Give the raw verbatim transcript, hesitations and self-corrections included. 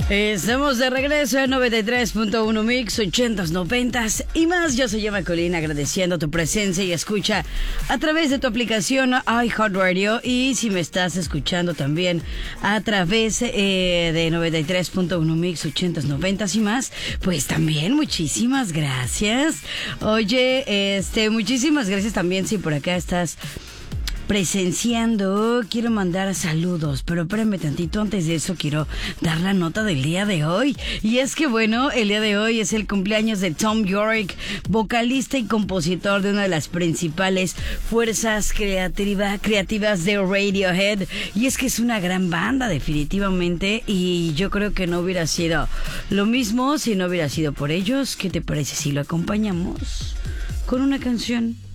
Estamos de regreso en noventa y tres punto uno Mix, ochentas, noventas y más. Yo soy Emma Colina, agradeciendo tu presencia y escucha a través de tu aplicación iHeartRadio. Y si me estás escuchando también a través eh, de noventa y tres punto uno Mix, ochentas, noventas y más, pues también muchísimas gracias. Oye, este, muchísimas gracias también si por acá estás presenciando. Quiero mandar saludos, pero espérame tantito, antes de eso quiero dar la nota del día de hoy. Y es que bueno, el día de hoy es el cumpleaños de Thom Yorke, vocalista y compositor de una de las principales fuerzas creativa, creativas de Radiohead. Y es que es una gran banda definitivamente, y yo creo que no hubiera sido lo mismo si no hubiera sido por ellos. ¿Qué te parece si lo acompañamos con una canción